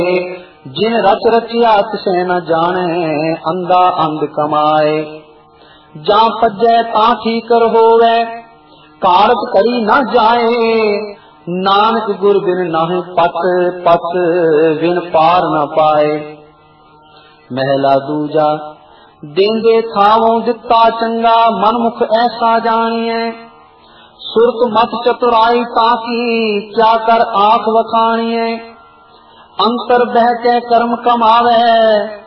जिन रच रचिया तिसे न जाने, अंधा अंध कमाए। जा पज्जै ता ठीकर होवे, कारज करी न जाए। नानक गुर बिन नाहि पत, पत बिन पार न पाए। महला दूजा देंगे थावों दिता चंगा, मनमुख ऐसा जानिए। सुरत मत चतुराई ताकी, क्या कर आंख वखानिए। अंतर बह के कर्म कमावे,